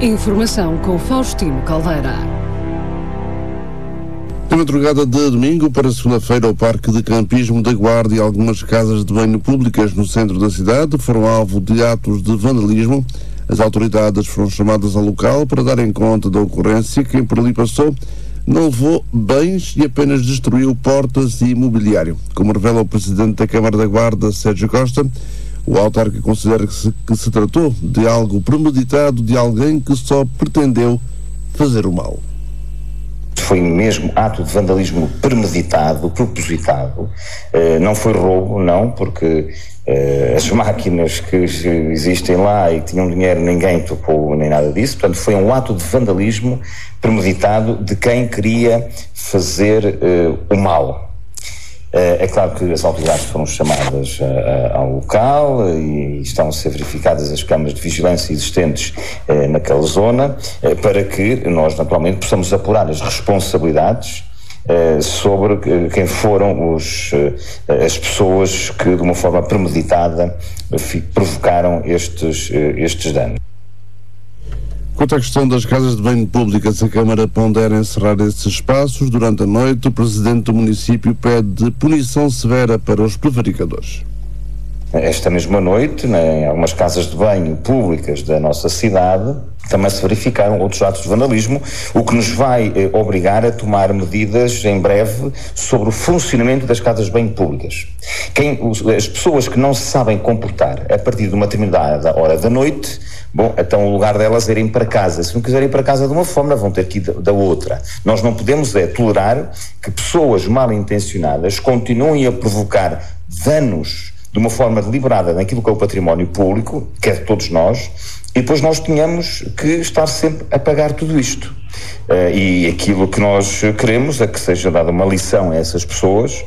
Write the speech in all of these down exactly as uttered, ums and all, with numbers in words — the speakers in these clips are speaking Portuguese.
Informação com Faustino Caldeira. Na madrugada de domingo para segunda-feira, o Parque de Campismo da Guarda e algumas casas de banho públicas no centro da cidade foram alvo de atos de vandalismo. As autoridades foram chamadas ao local para darem conta da ocorrência. Quem por ali passou não levou bens e apenas destruiu portas e mobiliário. Como revela o presidente da Câmara da Guarda, Sérgio Costa, o autarca considera que se, que se tratou de algo premeditado, de alguém que só pretendeu fazer o mal. Foi mesmo ato de vandalismo premeditado, propositado. Uh, não foi roubo, não, porque uh, as máquinas que existem lá e que tinham dinheiro, ninguém tocou nem nada disso. Portanto, foi um ato de vandalismo premeditado de quem queria fazer uh, o mal. É claro que as autoridades foram chamadas uh, ao local e estão a ser verificadas as câmaras de vigilância existentes uh, naquela zona uh, para que nós naturalmente possamos apurar as responsabilidades uh, sobre uh, quem foram os, uh, as pessoas que de uma forma premeditada uh, provocaram estes, uh, estes danos. Quanto à questão das casas de banho públicas, a Câmara pondera encerrar esses espaços durante a noite. O Presidente do município pede punição severa para os prevaricadores. Esta mesma noite, né, em algumas casas de banho públicas da nossa cidade, também se verificaram outros atos de vandalismo, o que nos vai eh, obrigar a tomar medidas em breve sobre o funcionamento das casas de banho públicas. Quem, os, as pessoas que não se sabem comportar a partir de uma determinada hora da noite, bom, então o lugar delas é irem para casa. Se não quiserem ir para casa de uma forma, vão ter que ir da, da outra. Nós não podemos é tolerar que pessoas mal intencionadas continuem a provocar danos de uma forma deliberada naquilo que é o património público, que é de todos nós, e depois nós tínhamos que estar sempre a pagar tudo isto. Uh, e aquilo que nós queremos é que seja dada uma lição a essas pessoas.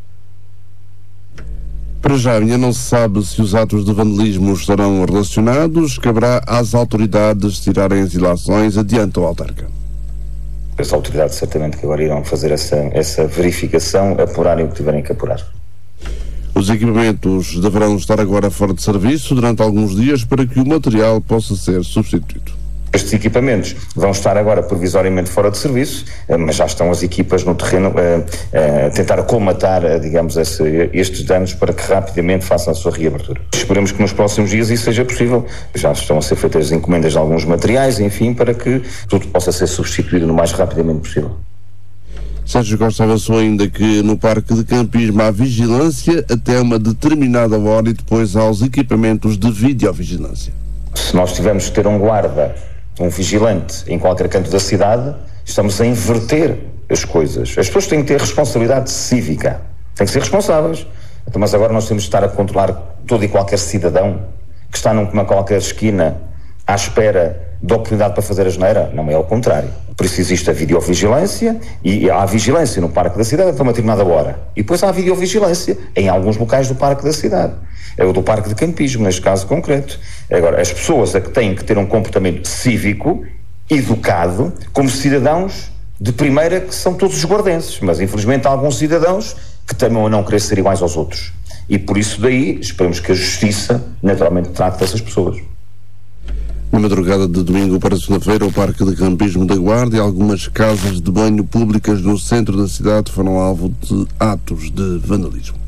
Para já ainda não se sabe se os atos de vandalismo estarão relacionados. Caberá às autoridades tirarem as ilações, adianta o autarca. As autoridades certamente que agora irão fazer essa, essa verificação, apurarem o que tiverem que apurar. Os equipamentos deverão estar agora fora de serviço durante alguns dias para que o material possa ser substituído. Estes equipamentos vão estar agora provisoriamente fora de serviço, mas já estão as equipas no terreno a, a tentar colmatar, digamos, esse, estes danos para que rapidamente façam a sua reabertura. Esperemos que nos próximos dias isso seja possível. Já estão a ser feitas as encomendas de alguns materiais, enfim, para que tudo possa ser substituído no mais rapidamente possível. Sérgio Costa avançou ainda que no Parque de Campismo há vigilância até uma determinada hora e depois há os equipamentos de videovigilância. Se nós tivermos que ter um guarda, um vigilante em qualquer canto da cidade, estamos a inverter as coisas. As pessoas têm que ter responsabilidade cívica, têm que ser responsáveis. Então, mas agora nós temos de estar a controlar todo e qualquer cidadão que está numa qualquer esquina à espera de oportunidade para fazer a asneira. Não é ao contrário. Por isso existe a videovigilância e há a vigilância no Parque da Cidade até uma determinada hora. E depois há a videovigilância em alguns locais do Parque da Cidade. É o do Parque de Campismo, neste caso concreto. Agora, as pessoas é que têm que ter um comportamento cívico, educado, como cidadãos de primeira, que são todos os guardenses. Mas, infelizmente, há alguns cidadãos que temem a não querer ser iguais aos outros. E por isso daí, esperamos que a Justiça, naturalmente, trate dessas pessoas. Na madrugada de domingo para segunda-feira, o Parque de Campismo da Guarda e algumas casas de banho públicas no centro da cidade foram alvo de atos de vandalismo.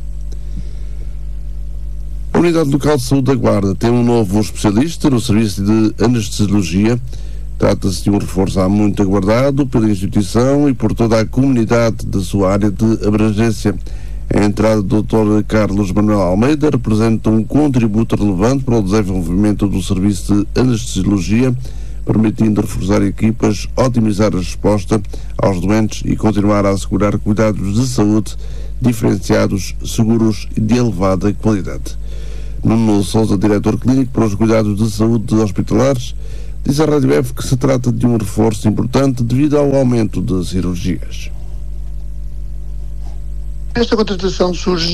A Unidade Local de Saúde da Guarda tem um novo especialista no serviço de anestesiologia. Trata-se de um reforço há muito aguardado pela instituição e por toda a comunidade da sua área de abrangência. A entrada do doutor Carlos Manuel Almeida representa um contributo relevante para o desenvolvimento do serviço de anestesiologia, permitindo reforçar equipas, otimizar a resposta aos doentes e continuar a assegurar cuidados de saúde diferenciados, seguros e de elevada qualidade. Nuno Sousa, diretor clínico para os cuidados de saúde hospitalares, diz à Rádio F que se trata de um reforço importante devido ao aumento de cirurgias. Esta contratação surge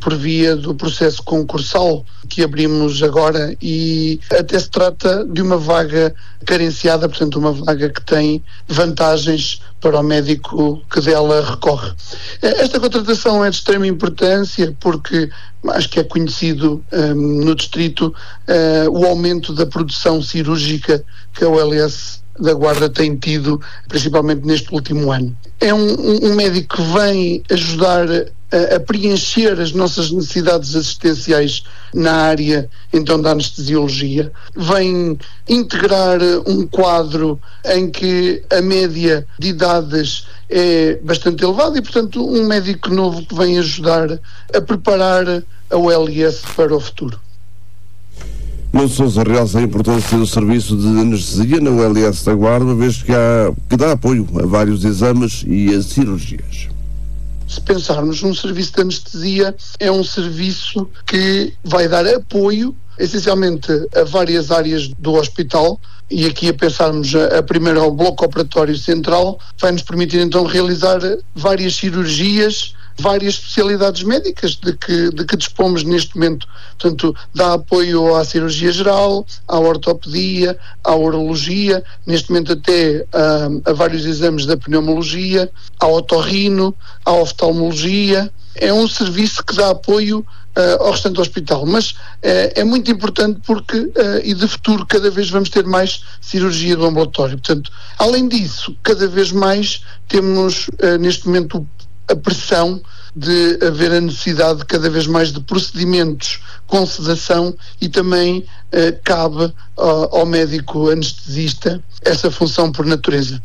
por via do processo concursal que abrimos agora, e até se trata de uma vaga carenciada, portanto uma vaga que tem vantagens para o médico que dela recorre. Esta contratação é de extrema importância porque acho que é conhecido um, no distrito uh, o aumento da produção cirúrgica que a U L S da Guarda tem tido, principalmente neste último ano. É um, um médico que vem ajudar a, a preencher as nossas necessidades assistenciais na área, então, da anestesiologia. Vem integrar um quadro em que a média de idades é bastante elevada e, portanto, um médico novo que vem ajudar a preparar a U L S para o futuro. Nuno Sousa realça a importância do serviço de anestesia na U L S da Guarda, uma vez que, há, que dá apoio a vários exames e a cirurgias. Se pensarmos num serviço de anestesia, é um serviço que vai dar apoio essencialmente a várias áreas do hospital, e aqui a pensarmos a, a primeira ao bloco operatório central, vai nos permitir então realizar várias cirurgias, várias especialidades médicas de que, de que dispomos neste momento. Portanto, dá apoio à cirurgia geral, à ortopedia, à urologia, neste momento até a, a vários exames da pneumologia, ao otorrino, à oftalmologia. É um serviço que dá apoio Uh, ao restante do hospital, mas uh, é muito importante porque, uh, e de futuro, cada vez vamos ter mais cirurgia do ambulatório. Portanto, além disso, cada vez mais temos uh, neste momento a pressão de haver a necessidade cada vez mais de procedimentos com sedação, e também uh, cabe uh, ao médico anestesista essa função por natureza.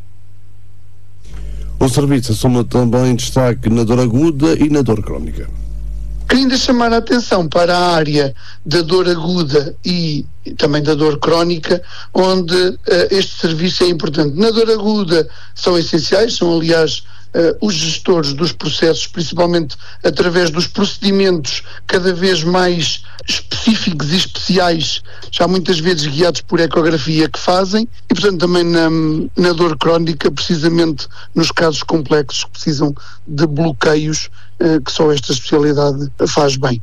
O serviço assuma também destaque na dor aguda e na dor crónica. Queria ainda chamar a atenção para a área da dor aguda e também da dor crónica, onde uh, este serviço é importante. Na dor aguda são essenciais, são aliás uh, os gestores dos processos, principalmente através dos procedimentos cada vez mais específicos e especiais, já muitas vezes guiados por ecografia, que fazem, e portanto também na, na dor crónica, precisamente nos casos complexos que precisam de bloqueios, que só esta especialidade faz bem.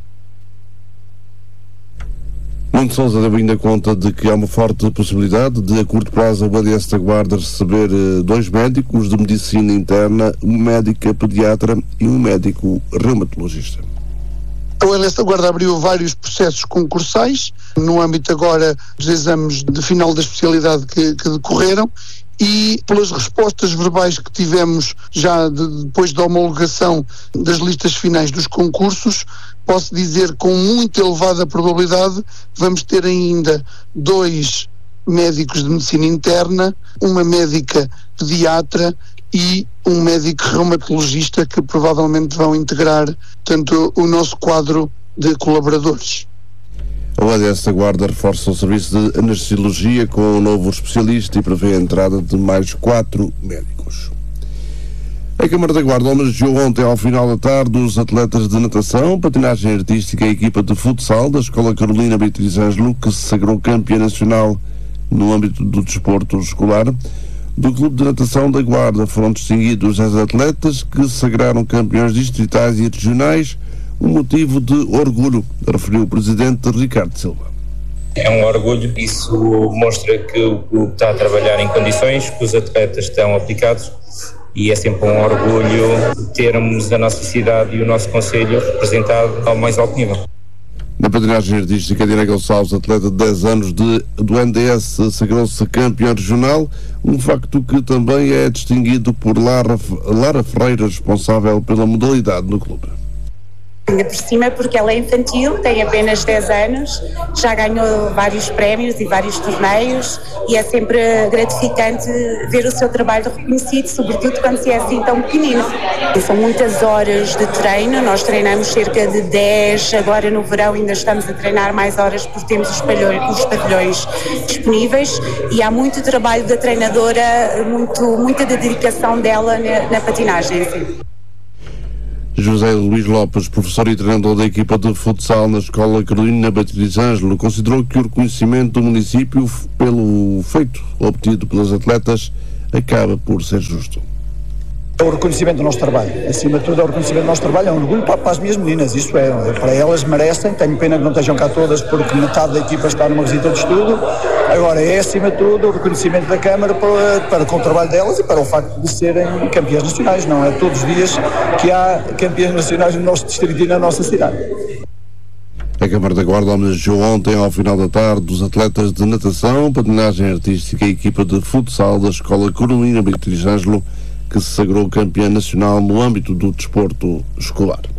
Nuno Sousa deu ainda conta de que há uma forte possibilidade de, a curto prazo, a U L S da Guarda receber dois médicos de medicina interna, um médico pediatra e um médico reumatologista. A U L S da Guarda abriu vários processos concursais no âmbito agora dos exames de final da especialidade que, que decorreram, e pelas respostas verbais que tivemos já de, depois da homologação das listas finais dos concursos, posso dizer com muito elevada probabilidade que vamos ter ainda dois médicos de medicina interna, uma médica pediatra e um médico reumatologista, que provavelmente vão integrar tanto o nosso quadro de colaboradores. A U L S da Guarda reforça o serviço de anestesiologia com um novo especialista e prevê a entrada de mais quatro médicos. A Câmara da Guarda homenageou ontem, ao final da tarde, os atletas de natação, patinagem artística e a equipa de futsal da Escola Carolina Beatriz Ângelo, que se sagrou campeã nacional no âmbito do desporto escolar. Do Clube de Natação da Guarda foram distinguidos as atletas que se sagraram campeões distritais e regionais, um motivo de orgulho, referiu o presidente Ricardo Silva. É um orgulho, isso mostra que o clube está a trabalhar em condições, que os atletas estão aplicados, e é sempre um orgulho termos a nossa cidade e o nosso concelho representado ao mais alto nível. Na patinagem artística, Diana Gonçalves, atleta de dez anos de, do N D S, sagrou-se campeão regional, um facto que também é distinguido por Lara, Lara Ferreira, responsável pela modalidade no clube. Ainda por cima, porque ela é infantil, tem apenas dez anos, já ganhou vários prémios e vários torneios, e é sempre gratificante ver o seu trabalho reconhecido, sobretudo quando se é assim tão pequenino. E são muitas horas de treino, nós treinamos cerca de dez, agora no verão ainda estamos a treinar mais horas porque temos os pavilhões, os pavilhões disponíveis, e há muito trabalho da treinadora, muito, muita dedicação dela na, na patinagem. Assim. José Luís Lopes, professor e treinador da equipa de futsal na Escola Carolina Beatriz Ângelo, considerou que o reconhecimento do município pelo feito obtido pelas atletas acaba por ser justo. O reconhecimento do nosso trabalho, acima de tudo é o reconhecimento do nosso trabalho, é um orgulho para, para as minhas meninas, isso é, para elas merecem, tenho pena que não estejam cá todas porque metade da equipa está numa visita de estudo, agora é acima de tudo o reconhecimento da Câmara para, para com o trabalho delas e para o facto de serem campeãs nacionais, não é todos os dias que há campeãs nacionais no nosso distrito e na nossa cidade. A Câmara da Guarda homenageou ontem, ao final da tarde, os atletas de natação, patinagem artística e equipa de futsal da Escola Carolina Beatriz Ângelo, que se sagrou campeã nacional no âmbito do desporto escolar.